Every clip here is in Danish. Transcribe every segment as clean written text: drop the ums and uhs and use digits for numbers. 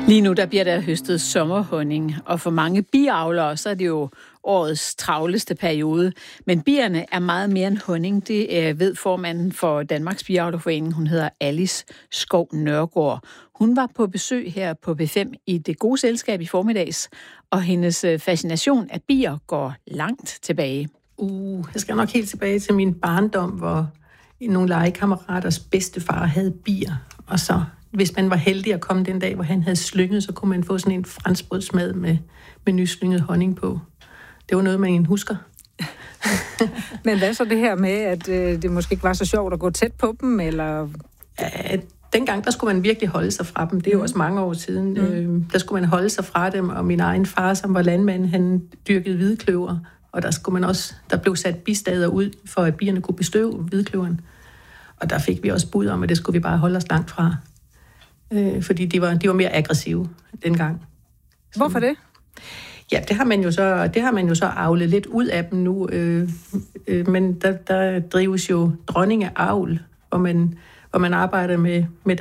Lige nu der bliver der høstet sommerhonning, og for mange biavlere, så er det jo årets travleste periode. Men bierne er meget mere end honning. Det ved formanden for Danmarks Biavlerforening. Hun hedder Alice Skov Nørgaard. Hun var på besøg her på B5 i Det Gode Selskab i formiddags, og hendes fascination af bier går langt tilbage. Jeg skal nok helt tilbage til min barndom, hvor nogle legekammeraters bedstefar havde bier, og så hvis man var heldig at komme den dag, hvor han havde slynget, så kunne man få sådan en franskbrødsmad med nyslynget honning på. Det var noget, man husker. Men hvad så det her med, at det måske ikke var så sjovt at gå tæt på dem, eller? Ja, dengang, der skulle man virkelig holde sig fra dem. Det er jo også mange år siden. Der skulle man holde sig fra dem, og min egen far, som var landmand, han dyrkede hvidkløver, og der blev sat bistader ud, for at bierne kunne bestøve hvidkløveren. Og der fik vi også bud om, at det skulle vi bare holde os langt fra. Fordi de var mere aggressive dengang. Hvorfor det? Ja, det har man jo så avlet lidt ud af dem nu. Men der drives jo dronningeavl, hvor man arbejder med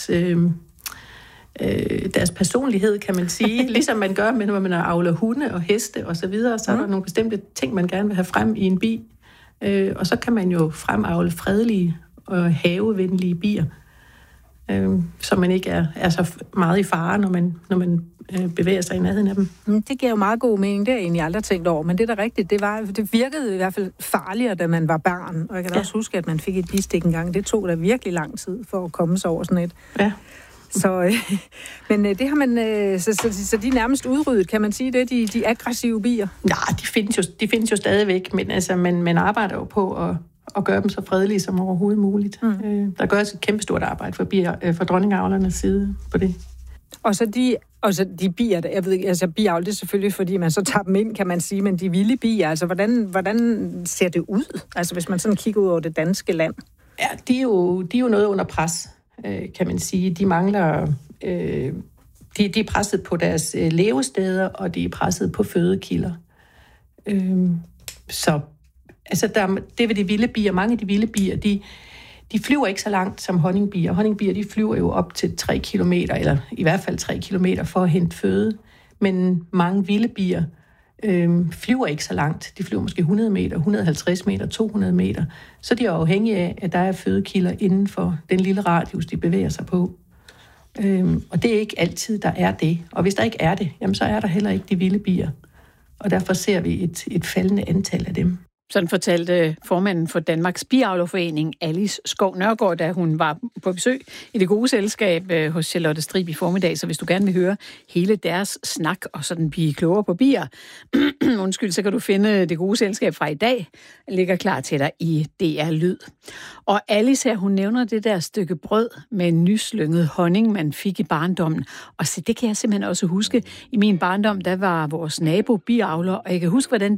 deres personlighed, kan man sige. Ligesom man gør, når man avler hunde og heste og så videre, så er der nogle bestemte ting, man gerne vil have frem i en bi. Og så kan man jo fremavle fredelige og havevenlige bier, så man ikke er så meget i fare, når man bevæger sig i nærheden af dem. Det giver jo meget god mening, det har jeg egentlig aldrig tænkt over, men det er da rigtigt, det virkede i hvert fald farligere, da man var barn, og jeg kan da også huske, at man fik et bistik engang. Det tog da virkelig lang tid for at komme sig over sådan et. Ja. Så, men det har man, så de er nærmest udryddet, kan man sige det, de aggressive bier? Nej, de findes jo stadigvæk, men altså, man arbejder jo på at gøre dem så fredelige som overhovedet muligt. Der gøres et kæmpestort arbejde for dronningavlernes side på det. Og så de bier, jeg ved ikke, altså biavl, det er selvfølgelig, fordi man så tager dem ind, kan man sige, men de vilde bier, altså hvordan ser det ud? Altså hvis man sådan kigger ud over det danske land. Ja, de er jo noget under pres, kan man sige. De mangler, de er presset på deres levesteder, og de er presset på fødekilder. Så altså det ved de vilde bier, mange af de vilde bier, de flyver ikke så langt som honningbier. Honningbier, de flyver jo op til 3 kilometer, eller i hvert fald 3 kilometer for at hente føde. Men mange vilde bier flyver ikke så langt. De flyver måske 100 meter, 150 meter, 200 meter. Så de er afhængige af, at der er fødekilder inden for den lille radius, de bevæger sig på. Og det er ikke altid, der er det. Og hvis der ikke er det, jamen, så er der heller ikke de vilde bier. Og derfor ser vi et faldende antal af dem. Sådan fortalte formanden for Danmarks Biavlerforening, Alice Skov Nørgaard, da hun var på besøg i Det Gode Selskab hos Charlotte Strib i formiddag. Så hvis du gerne vil høre hele deres snak og sådan blive klogere på bier, så kan du finde Det Gode Selskab fra i dag. Det ligger klar til dig i DR Lyd. Og Alice her, hun nævner det der stykke brød med nyslynget honning, man fik i barndommen. Og så det kan jeg simpelthen også huske. I min barndom, der var vores nabo biavler, og jeg kan huske, hvordan